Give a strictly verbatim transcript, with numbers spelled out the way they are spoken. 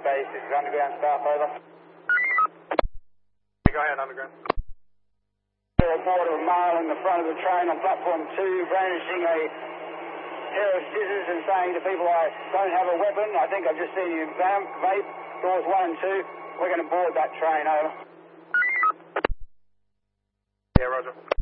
base, this is underground staff, over. Go ahead, underground. A report of a male in the front of the train on platform two brandishing a pair of scissors and saying to people, I don't have a weapon, I think I've just seen you vamp, vape, doors one and two, we're going to board that train, over. Yeah, roger.